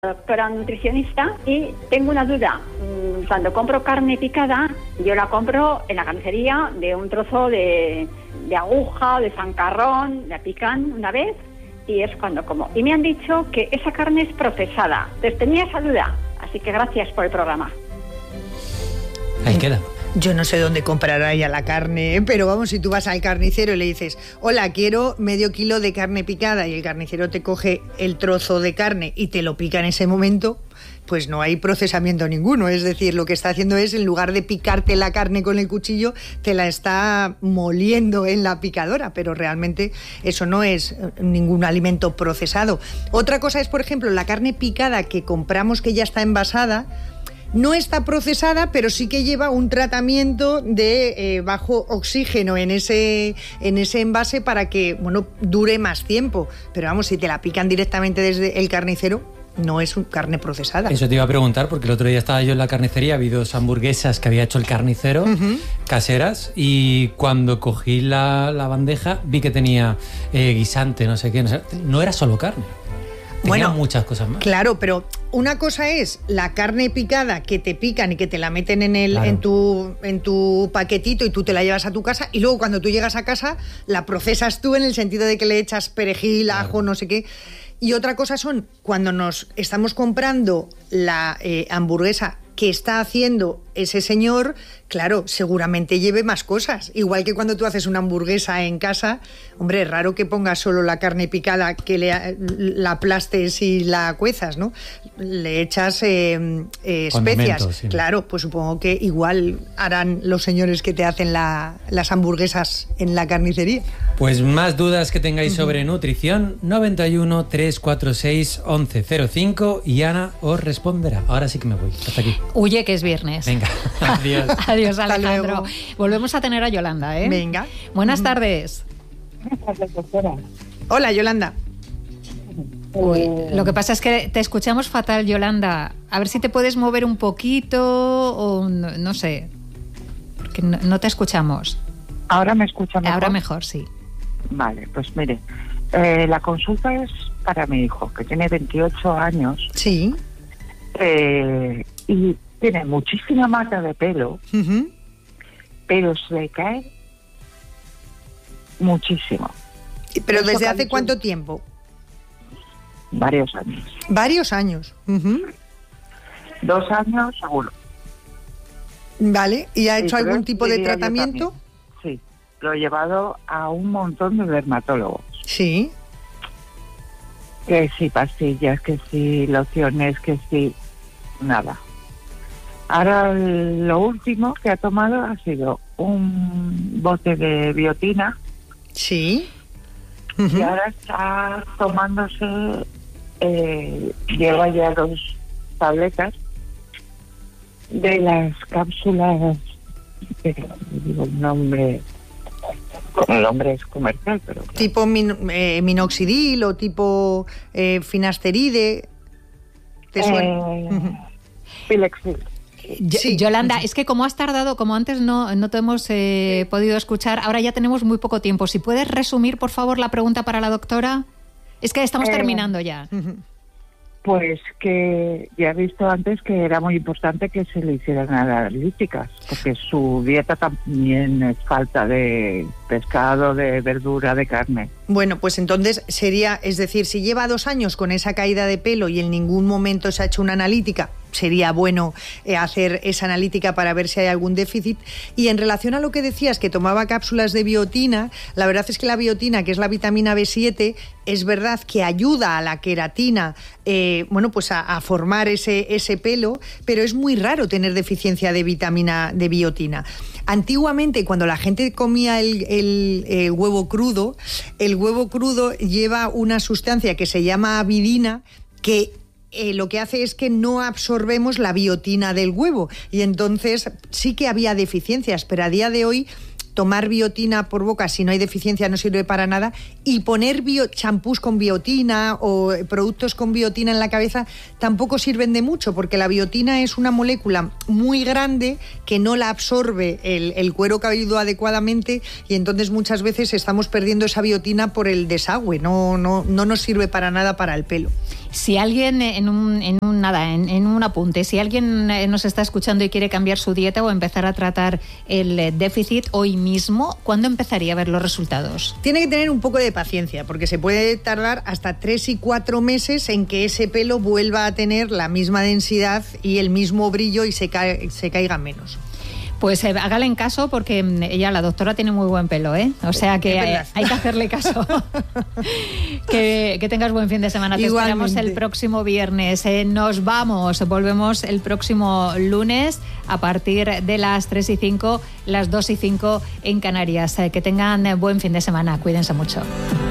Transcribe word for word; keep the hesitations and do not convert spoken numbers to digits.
doctora nutricionista, y tengo una duda. Cuando compro carne picada, yo la compro en la carnicería de un trozo de, de aguja, de zancarrón, la pican una vez y es cuando como. Y me han dicho que esa carne es procesada. Entonces tenía esa duda, así que gracias por el programa. Ahí queda. Yo no sé dónde comprará ella la carne, pero vamos, si tú vas al carnicero y le dices, hola, quiero medio kilo de carne picada, y el carnicero te coge el trozo de carne y te lo pica en ese momento, pues no hay procesamiento ninguno. Es decir, lo que está haciendo es, en lugar de picarte la carne con el cuchillo, te la está moliendo en la picadora, pero realmente eso no es ningún alimento procesado. Otra cosa es, por ejemplo, la carne picada que compramos que ya está envasada. No está procesada, pero sí que lleva un tratamiento de eh, bajo oxígeno en ese, en ese envase para que, bueno, dure más tiempo. Pero vamos, si te la pican directamente desde el carnicero, no es un carne procesada. Eso te iba a preguntar, porque el otro día estaba yo en la carnicería, vi dos hamburguesas que había hecho el carnicero, uh-huh. caseras, y cuando cogí la, la bandeja vi que tenía eh, guisante, no sé qué, no sé, no era solo carne. Tenía bueno, muchas cosas más. Claro, pero una cosa es la carne picada que te pican y que te la meten en el, claro. en tu, en tu paquetito y tú te la llevas a tu casa, y luego cuando tú llegas a casa la procesas tú en el sentido de que le echas perejil, claro. ajo, no sé qué. Y otra cosa son cuando nos estamos comprando la eh, hamburguesa que está haciendo ese señor, claro, seguramente lleve más cosas. Igual que cuando tú haces una hamburguesa en casa, hombre, es raro que pongas solo la carne picada, que le, la aplastes y la cuezas, ¿no? Le echas eh, eh, especias. Sí. Claro, pues supongo que igual harán los señores que te hacen la, las hamburguesas en la carnicería. Pues más dudas que tengáis uh-huh. sobre nutrición, noventa y uno, trescientos cuarenta y seis, once cero cinco, y Ana os responderá. Ahora sí que me voy. Hasta aquí. Huye, que es viernes. Venga, adiós. Adiós, Alejandro. Volvemos a tener a Yolanda, ¿eh? Venga. Buenas uh-huh. tardes. Buenas tardes, doctora. Hola, Yolanda. Uy, lo que pasa es que te escuchamos fatal, Yolanda. A ver si te puedes mover un poquito o no, no sé. Porque no, no te escuchamos. ¿Ahora me escucha mejor? Ahora mejor, sí. Vale, pues mire, eh, la consulta es para mi hijo, que tiene veintiocho años. Sí. Eh, y tiene muchísima mata de pelo, uh-huh. pero se le cae muchísimo. ¿Pero desde hace cuánto tiempo? Varios años. Varios años. Uh-huh. Dos años seguro. Vale, ¿y ha hecho sí, algún tipo de tratamiento? Sí, lo he llevado a un montón de dermatólogos. Sí. Que sí, pastillas, que sí, lociones, que sí, nada. Ahora lo último que ha tomado ha sido un bote de biotina. Sí. Uh-huh. Y ahora está tomándose, eh, lleva ya dos tabletas de las cápsulas, eh, digo el nombre, el nombre es comercial, pero... Claro. ¿Tipo min, eh, minoxidil o tipo eh, finasteride? ¿Te suena? Eh, uh-huh. Filexil. Sí. Yolanda, es que como has tardado, como antes no, no te hemos eh, podido escuchar, ahora ya tenemos muy poco tiempo. Si puedes resumir, por favor, la pregunta para la doctora. Es que estamos eh, terminando ya. Pues que ya he visto antes que era muy importante que se le hicieran analíticas, porque su dieta también es falta de pescado, de verdura, de carne. Bueno, pues entonces sería, es decir, si lleva dos años con esa caída de pelo y en ningún momento se ha hecho una analítica, sería bueno eh, hacer esa analítica para ver si hay algún déficit. Y en relación a lo que decías, que tomaba cápsulas de biotina, la verdad es que la biotina, que es la vitamina B siete, es verdad que ayuda a la queratina, eh, bueno, pues a, a formar ese, ese pelo, pero es muy raro tener deficiencia de vitamina de biotina. Antiguamente, cuando la gente comía el, el, el huevo crudo, el huevo crudo lleva una sustancia que se llama avidina, que Eh, lo que hace es que no absorbemos la biotina del huevo, y entonces sí que había deficiencias, pero a día de hoy tomar biotina por boca si no hay deficiencia no sirve para nada, y poner bio, champús con biotina o productos con biotina en la cabeza tampoco sirven de mucho, porque la biotina es una molécula muy grande que no la absorbe el, el cuero cabelludo adecuadamente, y entonces muchas veces estamos perdiendo esa biotina por el desagüe, no, no, no nos sirve para nada para el pelo. Si alguien en un, en un nada, en, en un apunte, si alguien nos está escuchando y quiere cambiar su dieta o empezar a tratar el déficit hoy mismo, ¿cuándo empezaría a ver los resultados? Tiene que tener un poco de paciencia, porque se puede tardar hasta tres y cuatro meses en que ese pelo vuelva a tener la misma densidad y el mismo brillo y se, ca- se caiga menos. Pues eh, hágale en caso, porque ella, la doctora, tiene muy buen pelo, ¿eh? O sea que hay, hay que hacerle caso. que, que tengas buen fin de semana. Te Igualmente. esperamos el próximo viernes. Eh, nos vamos, volvemos el próximo lunes a partir de las tres y cinco, las dos y cinco en Canarias. Eh, que tengan buen fin de semana. Cuídense mucho.